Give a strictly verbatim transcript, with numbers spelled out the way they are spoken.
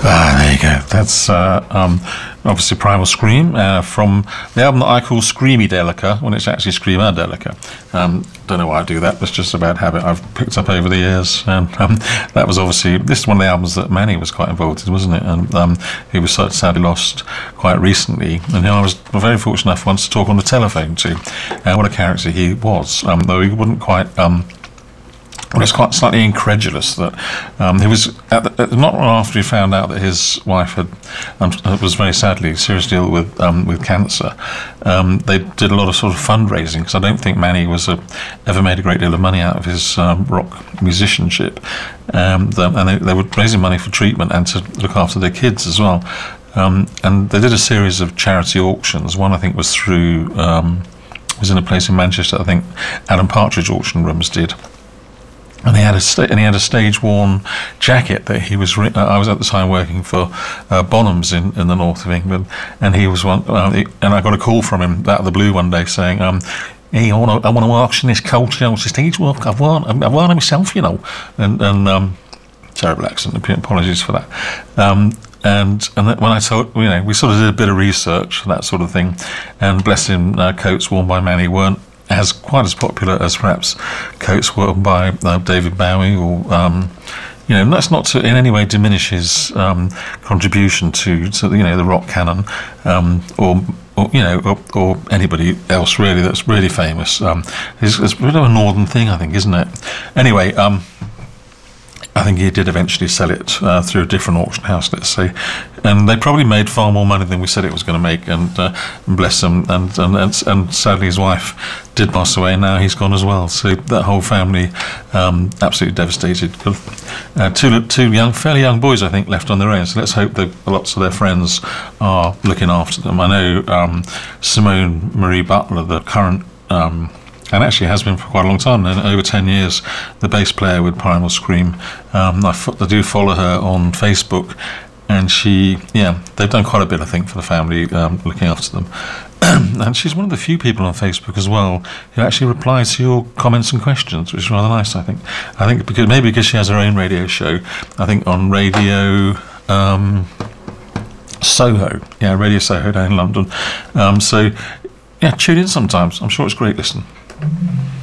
Ah, there you go. That's uh, um, obviously Primal Scream uh, from the album that I call Screamy Delica, when it's actually Screamer Delica. Um, don't know why I do that. That's just a bad habit I've picked up over the years. And um, that was obviously, this is one of the albums that Manny was quite involved in, wasn't it? And um, he was sadly lost quite recently. And you know, I was very fortunate enough once to talk on the telephone to uh, what a character he was, um, though he wouldn't quite... Um, I was quite slightly incredulous that um, he was at the, not long after he found out that his wife had um, was very sadly seriously ill with um, with cancer. Um, they did a lot of sort of fundraising, because I don't think Manny was a, ever made a great deal of money out of his um, rock musicianship, um, the, and they, they were raising money for treatment and to look after their kids as well. Um, and they did a series of charity auctions. One I think was through um, was in a place in Manchester. I think Adam Partridge Auction Rooms did. And he had a sta- and he had a stage-worn jacket that he was. Re- uh, I was at the time working for uh, Bonhams in, in the north of England, and he was one. Uh, he, and I got a call from him out of the blue one day saying, um, "Hey, I want to I want to auction this coat. You know, it's a stage work. I've worn I've worn it myself, you know." And and um, terrible accent. Apologies for that. Um, And and when I told, you know, we sort of did a bit of research, that sort of thing, and bless him, uh, coats worn by Manny weren't as quite as popular as perhaps coats worn by uh, David Bowie, or um, you know, that's not to in any way diminish his um, contribution to, to you know, the rock canon, um, or, or you know, or, or anybody else really that's really famous. Um, it's, it's a bit of a northern thing, I think, isn't it? Anyway. Um, I think he did eventually sell it uh, through a different auction house, let's say, and they probably made far more money than we said it was going to make. And, uh, and bless him, and, and and and sadly his wife did pass away, and now he's gone as well. So that whole family, um, absolutely devastated. Uh, two two young, fairly young boys, I think, left on their own. So let's hope that lots of their friends are looking after them. I know um, Simone Marie Butler, the current. Um, and actually has been for quite a long time now, over ten years, the bass player with Primal Scream. Um, I, fo- I do follow her on Facebook, and she, yeah, they've done quite a bit, I think, for the family, um, looking after them. And she's one of the few people on Facebook as well who actually replies to your comments and questions, which is rather nice, I think. I think because maybe because she has her own radio show, I think on Radio... Um, Soho, yeah, Radio Soho down in London. Um, so, yeah, tune in sometimes. I'm sure it's great listening.